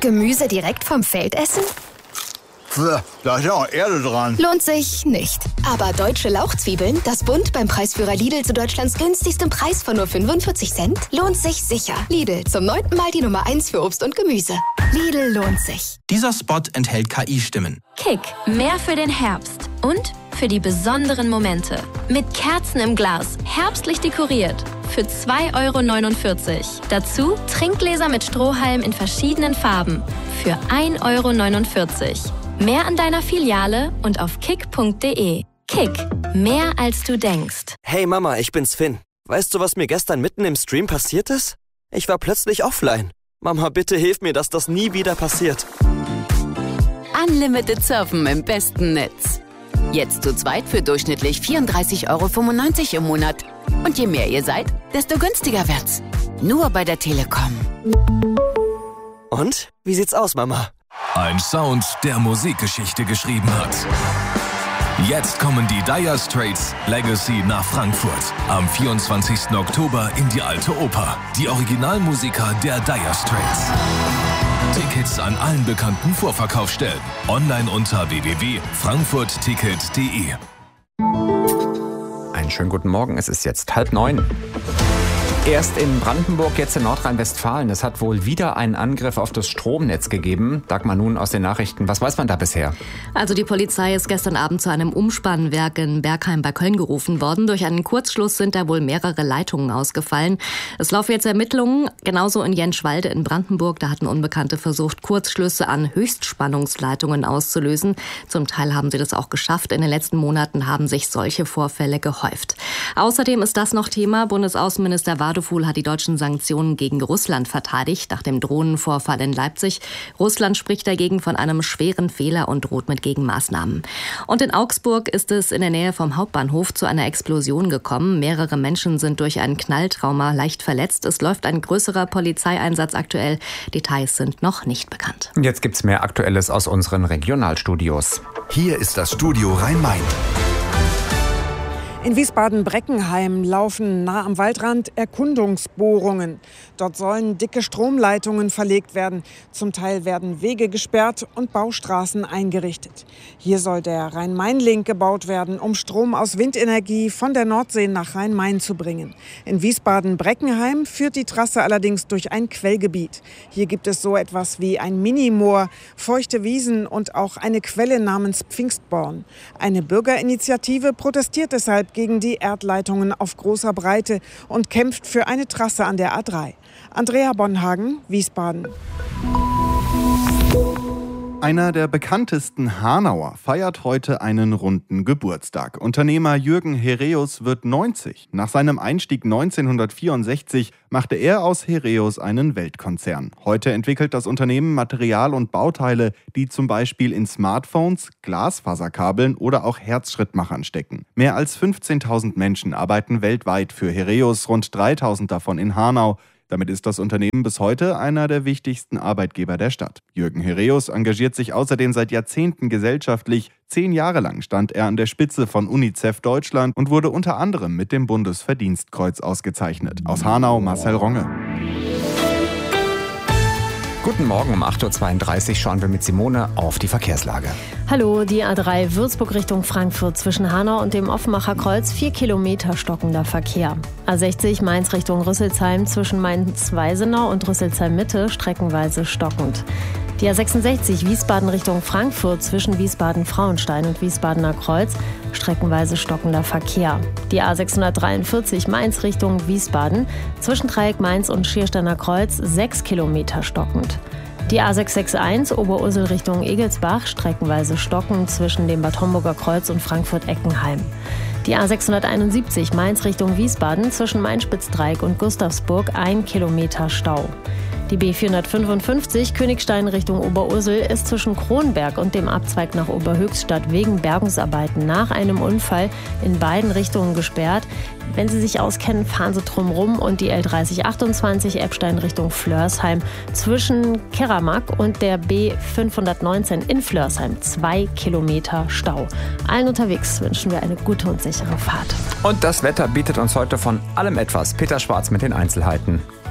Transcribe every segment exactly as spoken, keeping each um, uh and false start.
Gemüse direkt vom Feld essen? Da ist ja auch Erde dran. Lohnt sich nicht. Aber deutsche Lauchzwiebeln, das Bund beim Preisführer Lidl zu Deutschlands günstigstem Preis von nur fünfundvierzig Cent, lohnt sich sicher. Lidl, zum neunten Mal die Nummer eins für Obst und Gemüse. Lidl lohnt sich. Dieser Spot enthält K I-Stimmen. Kick, mehr für den Herbst und für die besonderen Momente. Mit Kerzen im Glas, herbstlich dekoriert. Für zwei Euro neunundvierzig. Dazu Trinkgläser mit Strohhalm in verschiedenen Farben. Für ein Euro neunundvierzig. Mehr an deiner Filiale und auf kick punkt de. Kick, mehr als du denkst. Hey Mama, ich bin's Finn. Weißt du, was mir gestern mitten im Stream passiert ist? Ich war plötzlich offline. Mama, bitte hilf mir, dass das nie wieder passiert. Unlimited Surfen im besten Netz. Jetzt zu zweit für durchschnittlich vierunddreißig Euro fünfundneunzig im Monat. Und je mehr ihr seid, desto günstiger wird's. Nur bei der Telekom. Und? Wie sieht's aus, Mama? Ein Sound, der Musikgeschichte geschrieben hat. Jetzt kommen die Dire Straits Legacy nach Frankfurt. Am vierundzwanzigsten Oktober in die Alte Oper. Die Originalmusiker der Dire Straits. Tickets an allen bekannten Vorverkaufsstellen. Online unter w w w punkt frankfurt ticket punkt de. Einen schönen guten Morgen, es ist jetzt halb neun. Erst in Brandenburg, jetzt in Nordrhein-Westfalen. Es hat wohl wieder einen Angriff auf das Stromnetz gegeben. Dagmar nun aus den Nachrichten. Was weiß man da bisher? Also die Polizei ist gestern Abend zu einem Umspannwerk in Bergheim bei Köln gerufen worden. Durch einen Kurzschluss sind da wohl mehrere Leitungen ausgefallen. Es laufen jetzt Ermittlungen, genauso in Jenschwalde in Brandenburg. Da hatten Unbekannte versucht, Kurzschlüsse an Höchstspannungsleitungen auszulösen. Zum Teil haben sie das auch geschafft. In den letzten Monaten haben sich solche Vorfälle gehäuft. Außerdem ist das noch Thema. Bundesaußenminister Wadefuhl hat die deutschen Sanktionen gegen Russland verteidigt nach dem Drohnenvorfall in Leipzig. Russland spricht dagegen von einem schweren Fehler und droht mit Gegenmaßnahmen. Und in Augsburg ist es in der Nähe vom Hauptbahnhof zu einer Explosion gekommen. Mehrere Menschen sind durch ein Knalltrauma leicht verletzt. Es läuft ein größerer Polizeieinsatz aktuell. Details sind noch nicht bekannt. Jetzt gibt's mehr Aktuelles aus unseren Regionalstudios. Hier ist das Studio Rhein-Main. In Wiesbaden-Breckenheim laufen nah am Waldrand Erkundungsbohrungen. Dort sollen dicke Stromleitungen verlegt werden. Zum Teil werden Wege gesperrt und Baustraßen eingerichtet. Hier soll der Rhein-Main-Link gebaut werden, um Strom aus Windenergie von der Nordsee nach Rhein-Main zu bringen. In Wiesbaden-Breckenheim führt die Trasse allerdings durch ein Quellgebiet. Hier gibt es so etwas wie ein Minimoor, feuchte Wiesen und auch eine Quelle namens Pfingstborn. Eine Bürgerinitiative protestiert deshalb gegen die Erdleitungen auf großer Breite und kämpft für eine Trasse an der A drei. Andrea Bonhagen, Wiesbaden. Einer der bekanntesten Hanauer feiert heute einen runden Geburtstag. Unternehmer Jürgen Hereus wird neunzig. Nach seinem Einstieg neunzehnhundertvierundsechzig machte er aus Hereus einen Weltkonzern. Heute entwickelt das Unternehmen Material und Bauteile, die zum Beispiel in Smartphones, Glasfaserkabeln oder auch Herzschrittmachern stecken. Mehr als fünfzehntausend Menschen arbeiten weltweit für Hereus, rund dreitausend davon in Hanau. Damit ist das Unternehmen bis heute einer der wichtigsten Arbeitgeber der Stadt. Jürgen Hereus engagiert sich außerdem seit Jahrzehnten gesellschaftlich. Zehn Jahre lang stand er an der Spitze von UNICEF Deutschland und wurde unter anderem mit dem Bundesverdienstkreuz ausgezeichnet. Aus Hanau, Marcel Ronge. Guten Morgen, um acht Uhr zweiunddreißig schauen wir mit Simone auf die Verkehrslage. Hallo, die A drei Würzburg Richtung Frankfurt zwischen Hanau und dem Offenbacher Kreuz, vier Kilometer stockender Verkehr. A sechzig Mainz Richtung Rüsselsheim zwischen Mainz-Weisenau und Rüsselsheim-Mitte streckenweise stockend. Die A sechsundsechzig Wiesbaden Richtung Frankfurt zwischen Wiesbaden-Frauenstein und Wiesbadener Kreuz, streckenweise stockender Verkehr. Die A sechshundertdreiundvierzig Mainz Richtung Wiesbaden zwischen Dreieck Mainz und Schiersteiner Kreuz, sechs Kilometer stockend. Die A sechs sechs eins Oberursel Richtung Egelsbach, streckenweise stockend zwischen dem Bad Homburger Kreuz und Frankfurt-Eckenheim. Die A sechshunderteinundsiebzig Mainz Richtung Wiesbaden zwischen Main-Spitzdreieck und Gustavsburg, ein Kilometer Stau. Die B vierhundertfünfundfünfzig Königstein Richtung Oberursel ist zwischen Kronberg und dem Abzweig nach Oberhöchstadt wegen Bergungsarbeiten nach einem Unfall in beiden Richtungen gesperrt. Wenn Sie sich auskennen, fahren Sie drum rum und die L dreißig achtundzwanzig Eppstein Richtung Flörsheim zwischen Keramak und der B fünfhundertneunzehn in Flörsheim. Zwei Kilometer Stau. Allen unterwegs wünschen wir eine gute und sichere Fahrt. Und das Wetter bietet uns heute von allem etwas. Peter Schwarz mit den Einzelheiten.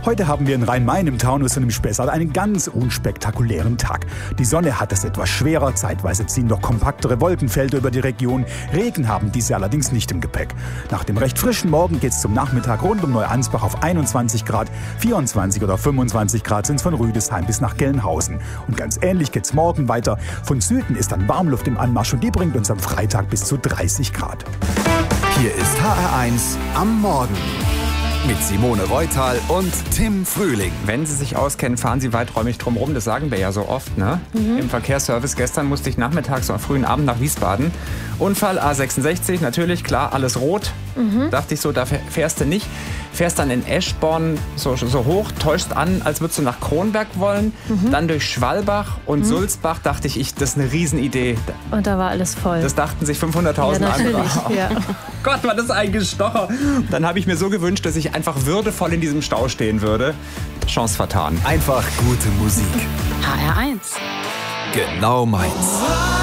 Heute haben wir in Rhein-Main im Taunus und im Spessart einen ganz unspektakulären Tag. Die Sonne hat es etwas schwerer, zeitweise ziehen doch kompaktere Wolkenfelder über die Region. Regen haben diese allerdings nicht im Gepäck. Nach dem recht frischen Morgen geht es zum Nachmittag rund um Neuansbach auf einundzwanzig Grad, vierundzwanzig oder fünfundzwanzig Grad sind es von Rüdesheim bis nach Gelnhausen. Und ganz ähnlich geht es morgen weiter. Von Süden ist dann Warmluft im Anmarsch und die bringt uns am Freitag bis zu dreißig Grad. Hier ist H R eins am Morgen. Mit Simone Reutal und Tim Frühling. Wenn Sie sich auskennen, fahren Sie weiträumig drumherum. Das sagen wir ja so oft, ne? Mhm. Im Verkehrsservice gestern musste ich nachmittags am frühen Abend nach Wiesbaden. Unfall A sechsundsechzig, natürlich, klar, alles rot. Mhm. Dachte ich so, da fährst du nicht. Fährst dann in Eschborn so, so hoch, täuscht an, als würdest du nach Kronberg wollen. Mhm. Dann durch Schwalbach und mhm. Sulzbach dachte ich, ich, das ist eine Riesenidee. Und da war alles voll. Das dachten sich fünfhunderttausend ja, andere. Ja. Gott, war das ein Gestocher. Dann habe ich mir so gewünscht, dass ich einfach würdevoll in diesem Stau stehen würde. Chance vertan. Einfach gute Musik. H R eins. Genau meins.